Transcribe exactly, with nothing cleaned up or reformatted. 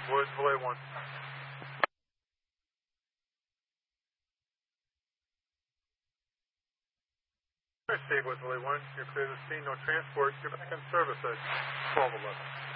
Woods, Belay one. Steve, Woods, Belay one. You're clear to the scene. No transport. You're back in service at twelve eleven.